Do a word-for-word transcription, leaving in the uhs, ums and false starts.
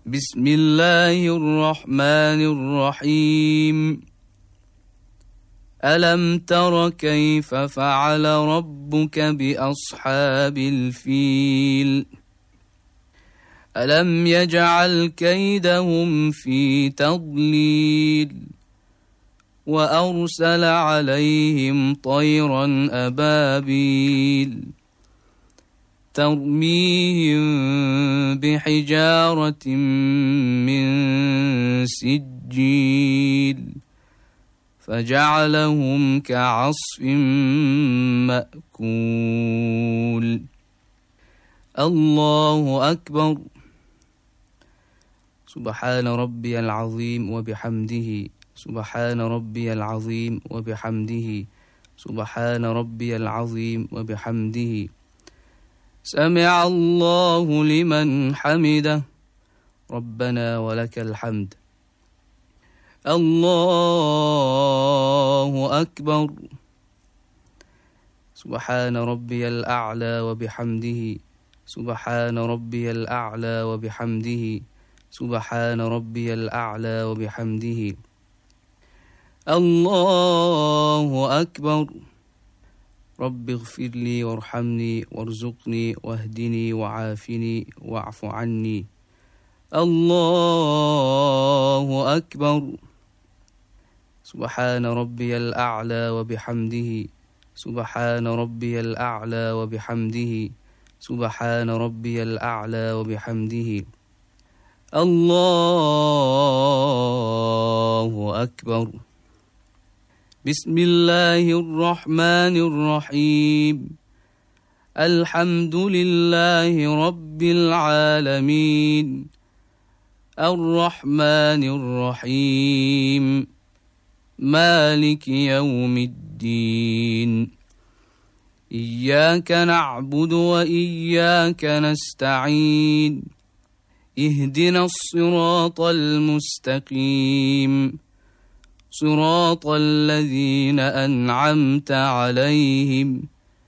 بسم الله الرحمن الرحيم ألم تر كيف فعل ربك بأصحاب الفيل ألم يجعل كيدهم في تضليل وأرسل عليهم طيرا أبابيل ترميهم بحجارة من سجيل فجعلهم كعصف مأكول الله أكبر. سبحان ربي العظيم وبحمده سبحان ربي العظيم وبحمده سبحان ربي العظيم وبحمده سمع الله لمن حمده ربنا ولك الحمد. الله أكبر. سبحان ربي الأعلى وبحمده سبحان ربي الأعلى وبحمده سبحان ربي الأعلى وبحمده الله أكبر. رب اغفر لي وارحمني وارزقني واهدني وعافني واعف عني. الله أكبر. سبحان ربي الأعلى وبحمده سبحان ربي الأعلى وبحمده سبحان ربي الأعلى وبحمده الله أكبر. بسم الله الرحمن الرحيم الحمد لله رب العالمين الرحمن الرحيم مالك يوم الدين إياك نعبد وإياك نستعين اهدنا الصراط المستقيم صراط الذين أنعمت عليهم